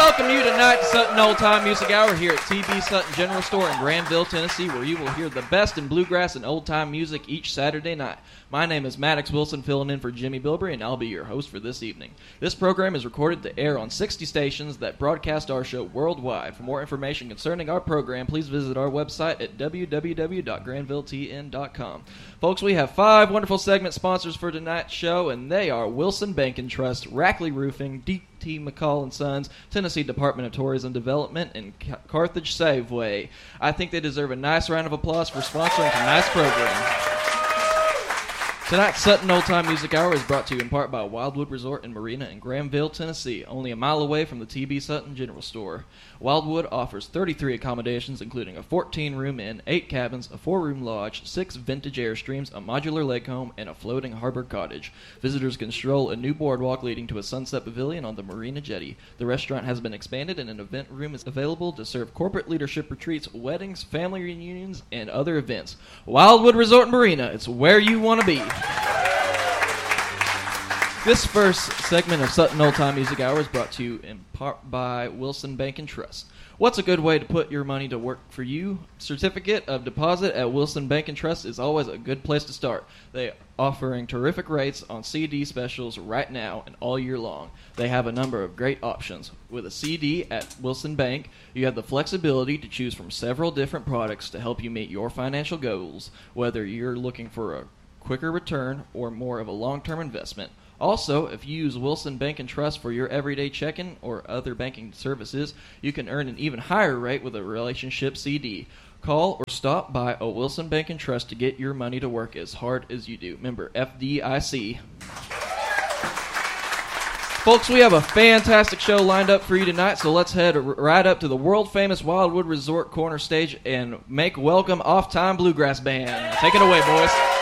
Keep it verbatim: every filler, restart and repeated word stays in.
Welcome you tonight to Sutton Old Time Music Hour here at T B Sutton General Store in Granville, Tennessee, where you will hear the best in bluegrass and old time music each Saturday night. My name is Maddox Wilson, filling in for Jimmy Bilbrey, and I'll be your host for this evening. This program is recorded to air on sixty stations that broadcast our show worldwide. For more information concerning our program, please visit our website at w w w dot granville t n dot com. Folks, we have five wonderful segment sponsors for tonight's show, and they are Wilson Bank and Trust, Rackley Roofing, D T McCall and Sons, Tennessee Department of Tourism Development, and Carthage Safeway. I think they deserve a nice round of applause for sponsoring tonight's program. Tonight's Sutton Old Time Music Hour is brought to you in part by Wildwood Resort and Marina in Granville, Tennessee, only a mile away from the T B Sutton General Store. Wildwood offers thirty-three accommodations, including a fourteen-room inn, eight cabins, a four-room lodge, six vintage Airstreams, a modular lake home, and a floating harbor cottage. Visitors can stroll a new boardwalk leading to a sunset pavilion on the Marina Jetty. The restaurant has been expanded, and an event room is available to serve corporate leadership retreats, weddings, family reunions, and other events. Wildwood Resort and Marina, it's where you want to be. This first segment of Sutton Old Time Music Hour is brought to you in part by Wilson Bank and Trust. What's a good way to put your money to work for you? Certificate of deposit at Wilson Bank and Trust is always a good place to start. They are offering terrific rates on C D specials right now and all year long. They have a number of great options. With a C D at Wilson Bank, you have the flexibility to choose from several different products to help you meet your financial goals, whether you're looking for a quicker return or more of a long-term investment. Also, if you use Wilson Bank and Trust for your everyday checking or other banking services, you can earn an even higher rate with a relationship C D. Call or stop by a Wilson Bank and Trust to get your money to work as hard as you do. Member F D I C. Folks, we have a fantastic show lined up for you tonight, so let's head right up to the world-famous Wildwood Resort corner stage and make welcome Off Time Bluegrass Band. Take it away, boys.